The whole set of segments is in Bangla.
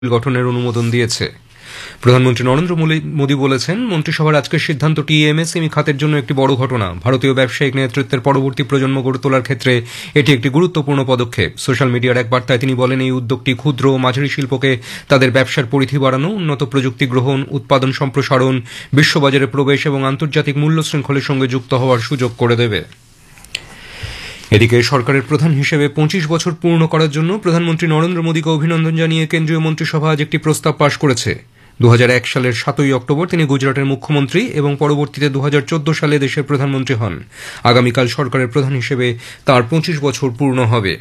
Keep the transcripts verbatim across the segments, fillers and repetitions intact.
গঠনের অনুমোদন দিয়েছে। প্রধানমন্ত্রী নরেন্দ্র মোদী বলেছেন, মন্ত্রিসভার আজকের সিদ্ধান্তটি এমএসএমই খাতের জন্য একটি বড় ঘটনা। ভারতীয় ব্যবসায়িক নেতৃত্বের পরবর্তী প্রজন্ম গড়ে তোলার ক্ষেত্রে এটি একটি গুরুত্বপূর্ণ পদক্ষেপ। সোশ্যাল মিডিয়ার এক বার্তায় তিনি বলেন, এই উদ্যোগটি ক্ষুদ্র ও মাঝারি শিল্পকে তাদের ব্যবসার পরিধি বাড়ানো, উন্নত প্রযুক্তি গ্রহণ, উৎপাদন সম্প্রসারণ, বিশ্ববাজারে প্রবেশ এবং আন্তর্জাতিক মূল্য শৃঙ্খলের সঙ্গে যুক্ত হওয়ার সুযোগ করে দেবে। এদিকে সরকারের প্রধান হিসেবে পঁচিশ বছর পূর্ণ করার জন্য প্রধানমন্ত্রী নরেন্দ্র মোদীকে অভিনন্দন জানিয়ে কেন্দ্রীয় মন্ত্রিসভা আজ একটি প্রস্তাব পাশ করেছে। দু হাজার এক সালের সাতই অক্টোবর তিনি গুজরাটের মুখ্যমন্ত্রী এবং পরবর্তীতে দু হাজার চোদ্দ সালে দেশের প্রধানমন্ত্রী হন। আগামীকাল সরকারের প্রধান হিসেবে তাঁর পঁচিশ বছর পূর্ণ হবে।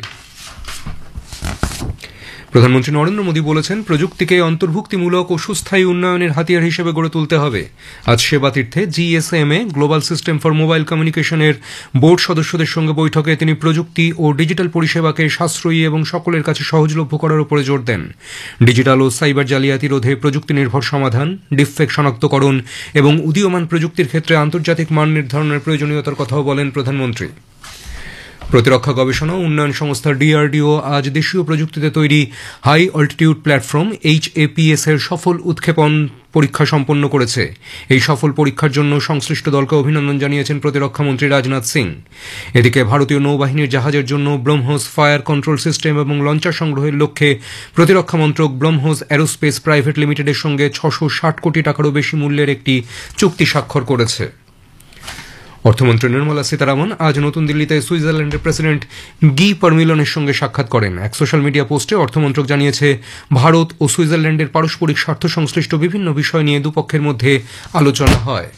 প্রধানমন্ত্রী নরেন্দ্র মোদী বলেছেন, প্রযুক্তিকে অন্তর্ভুক্তিমূলক ও সুস্থায়ী উন্নয়নের হাতিয়ার হিসেবে গড়ে তুলতে হবে। আজ সেবাতীর্থে GSMA global system for mobile কমিউনিকেশনের বোর্ড সদস্যদের সঙ্গে বৈঠকে তিনি প্রযুক্তি ও ডিজিটাল পরিষেবাকে সাশ্রয়ী এবং সকলের কাছে সহজলভ্য করার উপরে জোর দেন। ডিজিটাল ও সাইবার জালিয়াতি রোধে প্রযুক্তি নির্ভর সমাধান, ডিপফেক শনাক্তকরণ এবং উদীয়মান প্রযুক্তির ক্ষেত্রে আন্তর্জাতিক মান নির্ধারণের প্রয়োজনীয়তার কথাও বলেন প্রধানমন্ত্রী। প্রতিরক্ষা গবেষণা ও উন্নয়ন সংস্থা ডিআরডিও আজ দেশীয় প্রযুক্তিতে তৈরি হাই অল্টিটিউড প্ল্যাটফর্ম এইচএপিএস এর সফল উৎক্ষেপণ পরীক্ষা সম্পন্ন করেছে। এই সফল পরীক্ষার জন্য সংশ্লিষ্ট দলকে অভিনন্দন জানিয়েছেন প্রতিরক্ষামন্ত্রী রাজনাথ সিং। এদিকে ভারতীয় নৌবাহিনীর জাহাজের জন্য ব্রহ্মোস ফায়ার কন্ট্রোল সিস্টেম এবং লঞ্চার সংগ্রহের লক্ষ্যে প্রতিরক্ষা মন্ত্রক ব্রহ্মোস অ্যারোস্পেস প্রাইভেট লিমিটেডের সঙ্গে ছশো ষাট কোটি টাকারও বেশি মূল্যের একটি চুক্তি স্বাক্ষর করেছে। অর্থমন্ত্রী নির্মলা সীতারামন আজ নতুন দিল্লিতে সুইজারল্যান্ডের প্রেসিডেন্ট গি পারমিলনের সঙ্গে সাক্ষাৎ করেন। এক সোশ্যাল মিডিয়া পোস্টে অর্থমন্ত্রক জানিয়েছে, ভারত ও সুইজারল্যান্ডের পারস্পরিক স্বার্থ সংশ্লিষ্ট বিভিন্ন বিষয় নিয়ে দুপক্ষের মধ্যে আলোচনা হয়।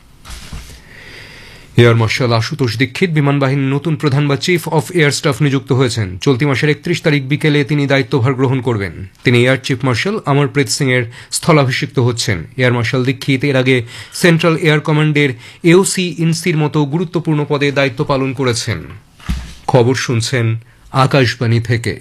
এয়ার মার্শাল আশুতোষ দীক্ষিত বিমানবাহিনীর নতুন প্রধান বা চিফ অফ এয়ার স্টাফ নিযুক্ত হয়েছেন। চলতি মাসের একত্রিশ তারিখ বিকেলে তিনি দায়িত্বভার গ্রহণ করবেন। তিনি air chief marshal Amarpreet Singh এর স্থলাভিষিক্ত হচ্ছেন। এয়ার মার্শাল দীক্ষিত এর আগে সেন্ট্রাল এয়ার কমান্ডের এওসি ইনসির মতো গুরুত্বপূর্ণ পদে দায়িত্ব পালন করেছেন। খবর শুনছেন আকাশবাণী থেকে।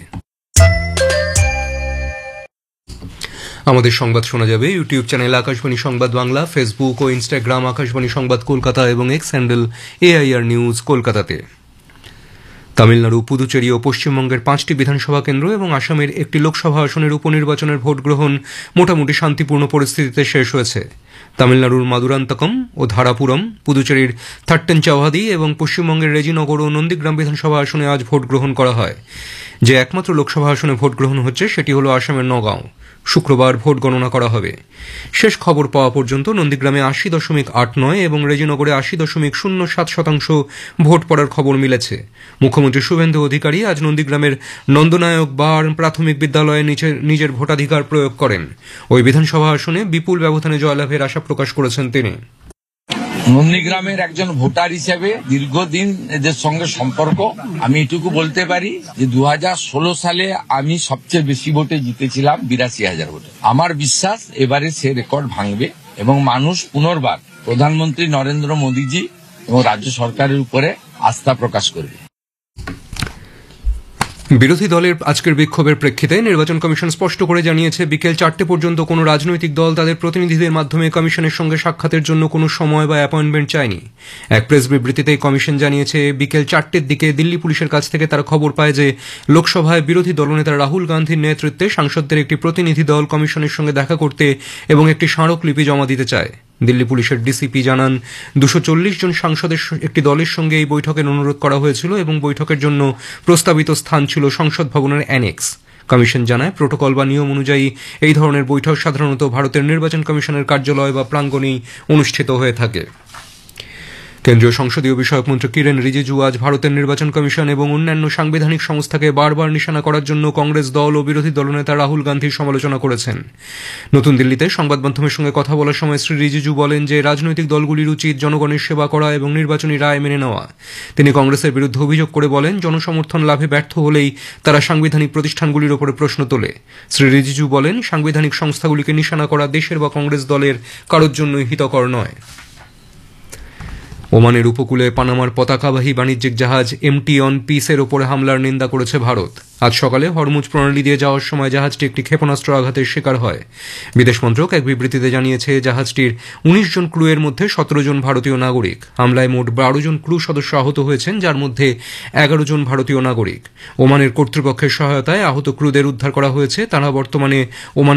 আমাদের সংবাদ শোনা যাবে ইউটিউব চ্যানেল আকাশবাণী সংবাদ বাংলা, ফেসবুক ও ইনস্টাগ্রাম আকাশবাণী সংবাদ কলকাতা এবং এক্স হ্যান্ডেল এআইআর নিউজ কলকাতাতে। তামিলনাড়ু, পুদুচেরি ও পশ্চিমবঙ্গের পাঁচটি বিধানসভা কেন্দ্র এবং আসামের একটি লোকসভা আসনের উপনির্বাচনের ভোট গ্রহণ মোটামুটি শান্তিপূর্ণ পরিস্থিতিতে শেষ হয়েছে। তামিলনাড়ুর মাদুরান্তকম ও ধারাপুরম, পুদুচেরির থাট্টেনচাওয়াদি এবং পশ্চিমবঙ্গের রেজিনগর ও নন্দীগ্রাম বিধানসভা আসনে আজ ভোট গ্রহণ করা হয়। যে একমাত্র লোকসভা আসনে ভোট গ্রহণ হচ্ছে সেটি হল আসামের নগাঁও। শুক্রবার ভোট গণনা করা হবে। শেষ খবর পাওয়া পর্যন্ত নন্দীগ্রামে আশি দশমিক আট নয় এবং রেজিনগরে আশি দশমিক শূন্য সাত শতাংশ ভোট পড়ার খবর মিলেছে। মুখ্যমন্ত্রী শুভেন্দু অধিকারী আজ নন্দীগ্রামের নন্দনায়ক বার প্রাথমিক বিদ্যালয়ে নিজের ভোটাধিকার প্রয়োগ করেন। ওই বিধানসভা আসনে বিপুল ব্যবধানে জয়লাভের আশা প্রকাশ করেছেন তিনি। নন্দীগ্রামের একজন ভোটার হিসেবে দীর্ঘদিন এদের সঙ্গে সম্পর্ক। আমি এটুকু বলতে পারি যে দু হাজার ষোলো সালে আমি সবচেয়ে বেশি ভোটে জিতেছিলাম, বিরাশি হাজার ভোটে। আমার বিশ্বাস এবারে সে রেকর্ড ভাঙবে এবং মানুষ পুনর্বার প্রধানমন্ত্রী নরেন্দ্র মোদীজি এবং রাজ্য সরকারের উপরে আস্থা প্রকাশ করবে। বিরোধী দলের আজকের বিক্ষোভের প্রেক্ষিতে নির্বাচন কমিশন স্পষ্ট করে জানিয়েছে, বিকেল চারটে পর্যন্ত কোনো রাজনৈতিক দল তাদের প্রতিনিধিদের মাধ্যমে কমিশনের সঙ্গে সাক্ষাতের জন্য কোনো সময় বা অ্যাপয়েন্টমেন্ট চায়নি। এক প্রেস বিবৃতিতে কমিশন জানিয়েছে, বিকেল চারটের দিকে দিল্লি পুলিশের কাছ থেকে তারা খবর পায় যে লোকসভায় বিরোধী দলনেতা রাহুল গান্ধীর নেতৃত্বে সাংসদদের একটি প্রতিনিধি দল কমিশনের সঙ্গে দেখা করতে এবং একটি স্মারকলিপি জমা দিতে চায়। দিল্লি পুলিশের ডিসিপি জানান, দুশো চল্লিশ জন সাংসদের একটি দলের সঙ্গে এই বৈঠকের অনুরোধ করা হয়েছিল এবং বৈঠকের জন্য প্রস্তাবিত স্থান ছিল সংসদ ভবনের অ্যানেক্স। কমিশন জানায়, প্রোটোকল বা নিয়ম অনুযায়ী এই ধরনের বৈঠক সাধারণত ভারতের নির্বাচন কমিশনের কার্যালয় বা প্রাঙ্গণেই অনুষ্ঠিত হয়ে থাকে। কেন্দ্রীয় সংসদীয় বিষয়ক মন্ত্রী কিরেন রিজিজু আজ ভারতের নির্বাচন কমিশন এবং অন্যান্য সাংবিধানিক সংস্থাকে বারবার নিশানা করার জন্য কংগ্রেস দল ও বিরোধী দলনেতা রাহুল গান্ধীর সমালোচনা করেছেন। নতুন দিল্লিতে সংবাদ মাধ্যমের সঙ্গে কথা বলার সময় শ্রী রিজিজু বলেন যে রাজনৈতিক দলগুলির উচিত জনগণের সেবা করা এবং নির্বাচনী রায় মেনে নেওয়া। তিনি কংগ্রেসের বিরুদ্ধে অভিযোগ করে বলেন, জনসমর্থন লাভে ব্যর্থ হলেই তারা সাংবিধানিক প্রতিষ্ঠানগুলির ওপরে প্রশ্ন তোলে। শ্রী রিজিজু বলেন, সাংবিধানিক সংস্থাগুলিকে নিশানা করা দেশের বা কংগ্রেস দলের কারোর জন্যই হিতকর নয়। ওমানের উপকূলে পানামার পতাকাবাহী বাণিজ্যিক জাহাজ এমটি অন পিসের ওপরে হামলার নিন্দা করেছে ভারত। আজ সকালে হরমুজ প্রণালী দিয়ে যাওয়ার সময় জাহাজটি একটি ক্ষেপণাস্ত্র আঘাতের শিকার হয়। বিদেশ মন্ত্রক এক বিবৃতিতে জানিয়েছে জাহাজটির উনিশ জন ক্রুয়ের মধ্যে সতেরো জন ভারতীয় নাগরিক। হামলায় মোট বারো জন ক্রু সদস্য আহত হয়েছেন, যার মধ্যে এগারো জন ভারতীয় নাগরিক। ওমানের কর্তৃপক্ষের সহায়তায় আহত ক্রুদের উদ্ধার করা হয়েছে। তারা বর্তমানে ওমান